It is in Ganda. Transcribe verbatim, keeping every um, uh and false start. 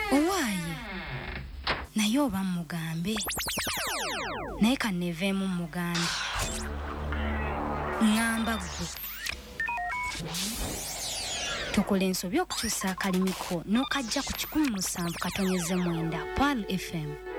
Owaaye naye oba mugambe naye kanneeveemu mugambe ngamba ggwe tukola ensobi okukyusa akalimiko n'okajja ku kikumi musanvu katonyeze mwenda Pearl F M.